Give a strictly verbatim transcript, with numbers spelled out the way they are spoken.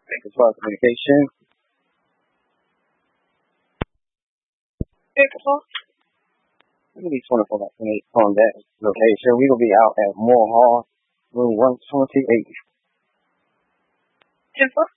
as far as communication. We will be twenty-four by twenty-eight on that location. We will be out at Moore Hall, room one twenty-eight. Jennifer?